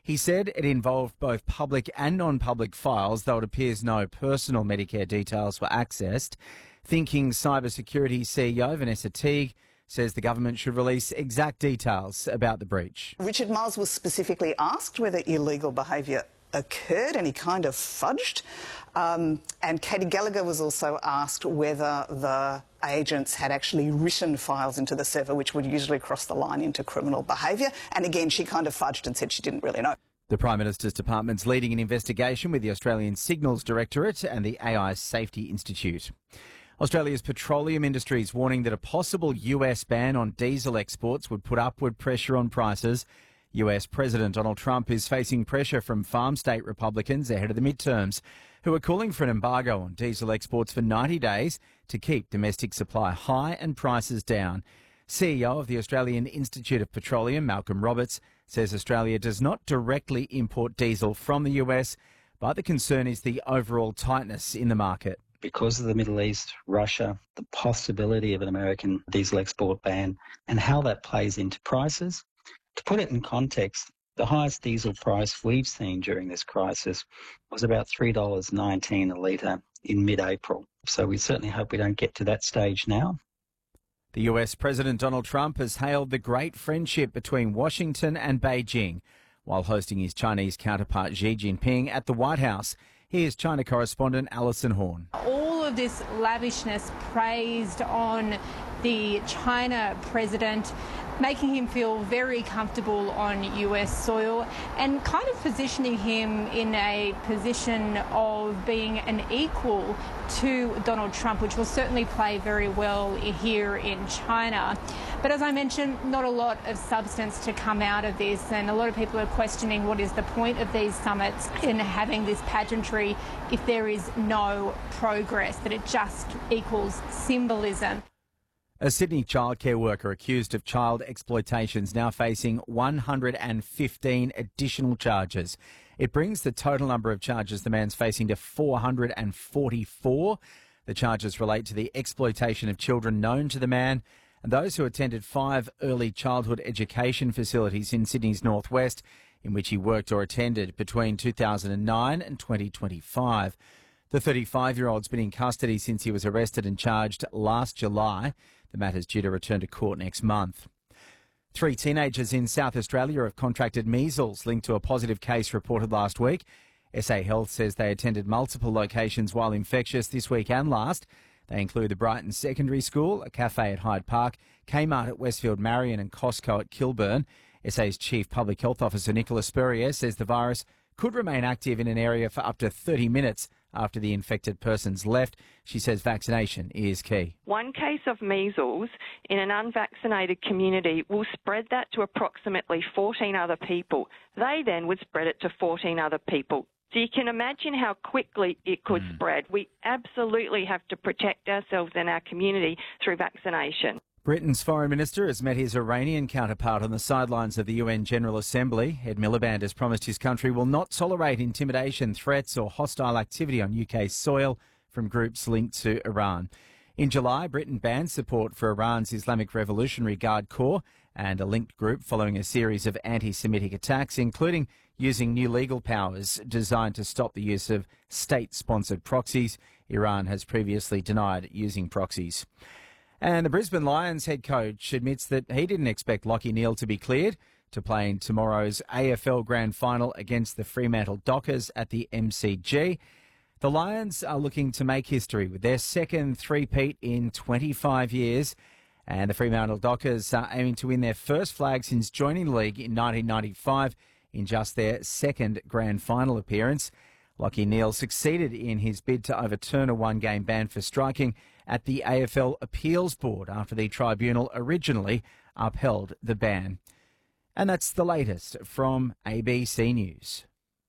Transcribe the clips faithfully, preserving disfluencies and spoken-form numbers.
He said it involved both public and non-public files, though it appears no personal Medicare details were accessed. Thinking Cybersecurity C E O Vanessa Teague says the government should release exact details about the breach. Richard Marles was specifically asked whether illegal behaviour occurred, and he kind of fudged. Um, and Katie Gallagher was also asked whether the agents had actually written files into the server, which would usually cross the line into criminal behaviour. And again, she kind of fudged and said she didn't really know. The Prime Minister's Department's leading an investigation with the Australian Signals Directorate and the A I Safety Institute. Australia's petroleum industry is warning that a possible U S ban on diesel exports would put upward pressure on prices. U S President Donald Trump is facing pressure from farm state Republicans ahead of the midterms, who are calling for an embargo on diesel exports for ninety days to keep domestic supply high and prices down. C E O of the Australian Institute of Petroleum, Malcolm Roberts, says Australia does not directly import diesel from the U S, but the concern is the overall tightness in the market. Because of the Middle East, Russia, the possibility of an American diesel export ban and how that plays into prices. To put it in context, the highest diesel price we've seen during this crisis was about three dollars nineteen a litre in mid-April. So we certainly hope we don't get to that stage now. The U S President Donald Trump has hailed the great friendship between Washington and Beijing while hosting his Chinese counterpart Xi Jinping at the White House. Here's China correspondent Alison Horn. All of this lavishness praised on the China president, making him feel very comfortable on U S soil and kind of positioning him in a position of being an equal to Donald Trump, which will certainly play very well here in China. But as I mentioned, not a lot of substance to come out of this, and a lot of people are questioning what is the point of these summits in having this pageantry if there is no progress, that it just equals symbolism. A Sydney childcare worker accused of child exploitation is now facing one hundred fifteen additional charges. It brings the total number of charges the man's facing to four hundred forty-four. The charges relate to the exploitation of children known to the man and those who attended five early childhood education facilities in Sydney's northwest, in which he worked or attended between two thousand nine and twenty twenty-five. The thirty-five-year-old's been in custody since he was arrested and charged last July. The matter's due to return to court next month. Three teenagers in South Australia have contracted measles linked to a positive case reported last week. S A Health says they attended multiple locations while infectious this week and last. They include the Brighton Secondary School, a cafe at Hyde Park, Kmart at Westfield Marion and Costco at Kilburn. S A's Chief Public Health Officer Nicola Spurrier says the virus could remain active in an area for up to thirty minutes after the infected person's left. She says vaccination is key. One case of measles in an unvaccinated community will spread that to approximately fourteen other people. They then would spread it to fourteen other people. So you can imagine how quickly it could mm. spread. We absolutely have to protect ourselves and our community through vaccination. Britain's Foreign Minister has met his Iranian counterpart on the sidelines of the U N General Assembly. Ed Miliband has promised his country will not tolerate intimidation, threats or hostile activity on U K soil from groups linked to Iran. In July, Britain banned support for Iran's Islamic Revolutionary Guard Corps and a linked group following a series of anti-Semitic attacks, including using new legal powers designed to stop the use of state-sponsored proxies. Iran has previously denied using proxies. And the Brisbane Lions head coach admits that he didn't expect Lachie Neale to be cleared to play in tomorrow's A F L Grand Final against the Fremantle Dockers at the M C G. The Lions are looking to make history with their second three-peat in twenty-five years. And the Fremantle Dockers are aiming to win their first flag since joining the league in nineteen ninety-five in just their second Grand Final appearance. Lachie Neale succeeded in his bid to overturn a one-game ban for striking at the A F L Appeals Board after the tribunal originally upheld the ban. And that's the latest from A B C News.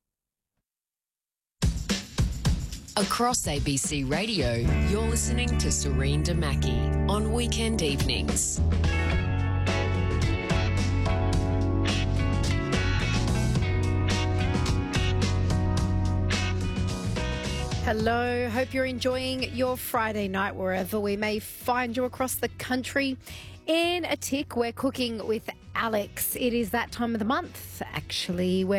Across A B C Radio, you're listening to Serene Damaki on weekend evenings. Hello, hope you're enjoying your Friday night wherever we may find you across the country. In a tick, we're cooking with Alex. It is that time of the month, actually, where